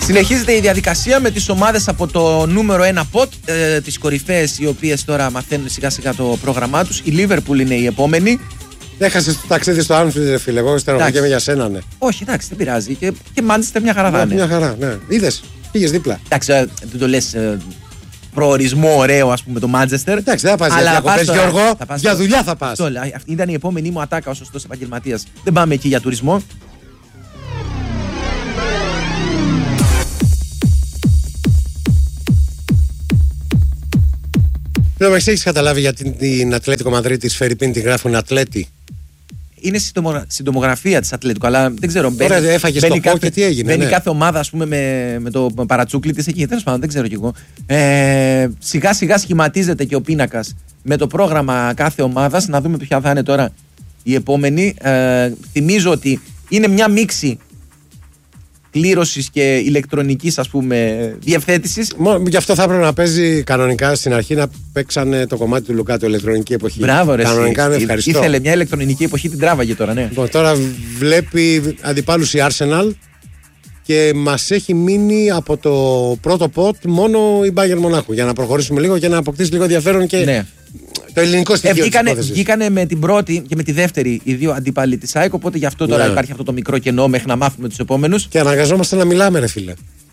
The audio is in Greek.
Συνεχίζεται η διαδικασία με τις ομάδες από το νούμερο 1 πότ, τις κορυφαίες, οι οποίες τώρα μαθαίνουν σιγά σιγά το πρόγραμμά τους. Η Liverpool είναι η επόμενη. Έχασε το ταξίδι στο Anfield, ρε φίλε. Εγώ στενοχωριέμαι για σένα, ναι. Όχι, εντάξει, δεν πειράζει. Και Manchester μια χαρά θα είναι. Μια χαρά, ναι. Είδες, πήγες δίπλα. Εντάξει, δεν το λες προορισμό ωραίο, ας πούμε, το Manchester. Εντάξει, δεν θα πας για διακοπές, Γιώργο. Για δουλειά θα πας. Αυτή ήταν η επόμενη μου ατάκα ως σωστός επαγγελματίας. Δεν πάμε εκεί για τουρισμό. Δεν με έχεις καταλάβει γιατί την Ατλέτικο Μαδρίτης Φερρυπίν τη γράφουν Ατλέτη. Είναι συντομογραφία της Ατλέτικο, αλλά δεν ξέρω. Τώρα έφαγε το πό και τι έγινε. Μπαίνει κάθε ομάδα, ας πούμε, με το παρατσούκλι της εκεί. Τέλος πάντων, δεν ξέρω κι εγώ. Σιγά σιγά σχηματίζεται και ο πίνακας με το πρόγραμμα κάθε ομάδας. Να δούμε ποια θα είναι τώρα η επόμενη. Θυμίζω ότι είναι μια μίξη κλήρωσης και ηλεκτρονικής, ας πούμε, διευθέτησης. Γι' αυτό θα έπρεπε να παίζει κανονικά στην αρχή, να παίξανε το κομμάτι του Λουκάτου, ηλεκτρονική εποχή. Μπράβο, ρε. Κανονικά, ευχαριστώ. Ήθελε μια ηλεκτρονική εποχή, την τράβαγε τώρα, ναι. Λοιπόν, τώρα βλέπει αντιπάλους η Arsenal και μας έχει μείνει από το πρώτο πότ μόνο η Bayern Μονάχου. Για να προχωρήσουμε λίγο και να αποκτήσει λίγο ενδιαφέρον και. Ναι. Το ελληνικό στοιχείο της υπόθεσης. Βγήκανε με την πρώτη και με τη δεύτερη οι δύο αντίπαλοι της ΑΕΚ. Οπότε γι' αυτό τώρα υπάρχει αυτό το μικρό κενό μέχρι να μάθουμε τους επόμενους. Και αναγκαζόμαστε να μιλάμε, ρε φίλε.